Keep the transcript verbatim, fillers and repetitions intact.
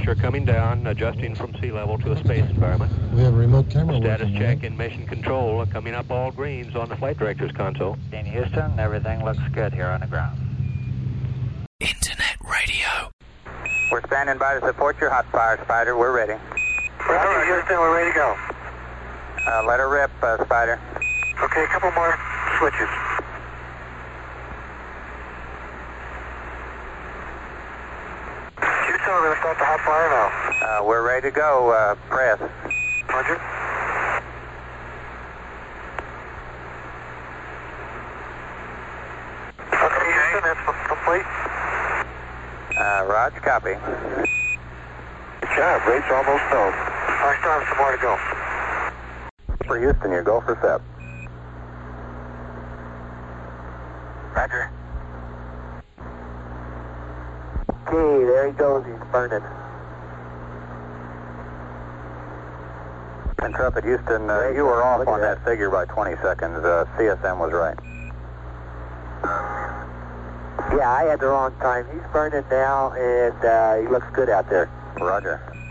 pressure coming down, adjusting from sea level to a space environment. We have a remote camera Status working, check right? in mission control, coming up all greens on the flight director's console. In Houston, everything looks good here on the ground. Internet radio. We're standing by to support your hot fire, Spider. We're ready. Roger, Houston, we're ready to go. Uh, let her rip, uh, Spider. Okay, a couple more switches. Houston, we're going to start the hot fire now. Uh, we're ready to go. Uh, press. Roger. Okay, Houston, that's complete. Uh, Raj, copy. Good job, rate's almost done. I still have some more to go. For Houston, your go for S E P. Roger. Okay, there he goes, he's burning. Intrepid Houston, uh, you were off on that figure by twenty seconds. Uh, C S M was right. Yeah, I had the wrong time. He's burning now, and uh, he looks good out there. Roger.